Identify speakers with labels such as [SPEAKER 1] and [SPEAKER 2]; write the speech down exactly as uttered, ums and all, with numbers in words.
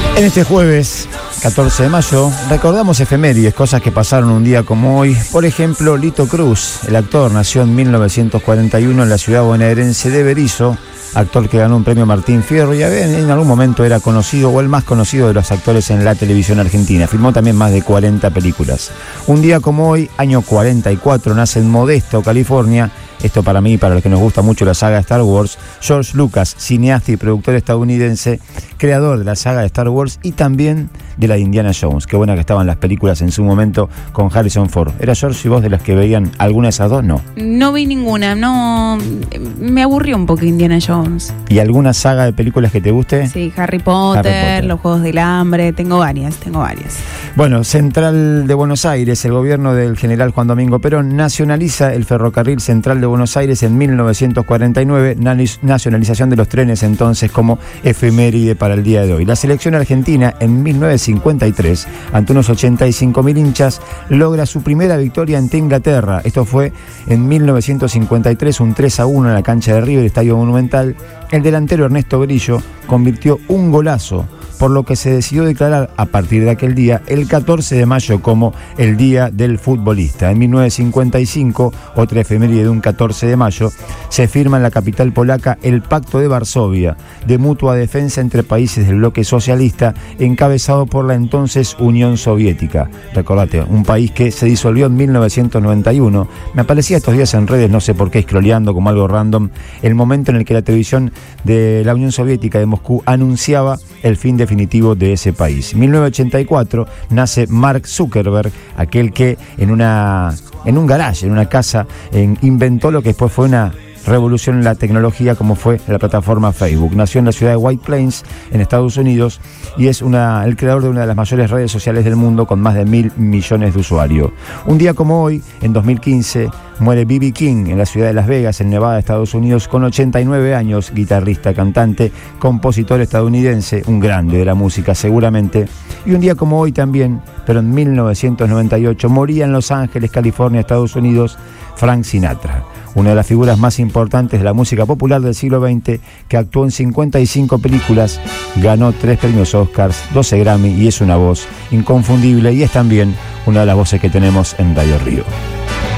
[SPEAKER 1] En este jueves, catorce de mayo, recordamos efemérides, cosas que pasaron un día como hoy. Por ejemplo, Lito Cruz, el actor, nació en mil novecientos cuarenta y uno en la ciudad bonaerense de Berisso, actor que ganó un premio Martín Fierro y en algún momento era conocido o el más conocido de los actores en la televisión argentina. Filmó también más de cuarenta películas. Un día como hoy, año cuarenta y cuatro, nace en Modesto, California. Esto para mí, para los que nos gusta mucho la saga de Star Wars, George Lucas, cineasta y productor estadounidense, creador de la saga de Star Wars y también de la de Indiana Jones. Qué buena que estaban las películas en su momento con Harrison Ford. ¿Era George y vos de las que veían alguna de esas dos? No.
[SPEAKER 2] No vi ninguna, no. Me aburrió un poco Indiana Jones.
[SPEAKER 1] ¿Y alguna saga de películas que te guste?
[SPEAKER 2] Sí, Harry Potter, Harry Potter, los Juegos del Hambre, tengo varias, tengo varias.
[SPEAKER 1] Bueno, Central de Buenos Aires, el gobierno del general Juan Domingo Perón nacionaliza el ferrocarril Central de Buenos Aires en mil novecientos cuarenta y nueve, nacionalización de los trenes entonces como efeméride para el día de hoy. La selección argentina en mil novecientos cincuenta y tres, ante unos ochenta y cinco mil hinchas, logra su primera victoria ante Inglaterra. Esto fue en mil novecientos cincuenta y tres, un tres a uno en la cancha de River, Estadio Monumental. El delantero Ernesto Grillo convirtió un golazo, por lo que se decidió declarar a partir de aquel día el catorce de mayo como el Día del Futbolista. En mil novecientos cincuenta y cinco, otra efeméride de un catorce de mayo, se firma en la capital polaca el Pacto de Varsovia, de mutua defensa entre países del bloque socialista, encabezado por la entonces Unión Soviética. Recordate, un país que se disolvió en mil novecientos noventa y uno. Me aparecía estos días en redes, no sé por qué, scrolleando como algo random, el momento en el que la televisión de la Unión Soviética de Moscú anunciaba el fin definitivo de ese país. En mil novecientos ochenta y cuatro nace Mark Zuckerberg, aquel que en una en un garage, en una casa, en, inventó lo que después fue una revolución en la tecnología como fue la plataforma Facebook. Nació en la ciudad de White Plains, en Estados Unidos, y es una, el creador de una de las mayores redes sociales del mundo con más de mil millones de usuarios. Un día como hoy, en dos mil quince, muere B B King en la ciudad de Las Vegas, en Nevada, Estados Unidos, con ochenta y nueve años, guitarrista, cantante, compositor estadounidense, un grande de la música seguramente. Y un día como hoy también, pero en mil novecientos noventa y ocho, moría en Los Ángeles, California, Estados Unidos, Frank Sinatra, una de las figuras más importantes de la música popular del siglo veinte, que actuó en cincuenta y cinco películas, ganó tres premios Oscars, doce Grammy y es una voz inconfundible y es también una de las voces que tenemos en Radio Río.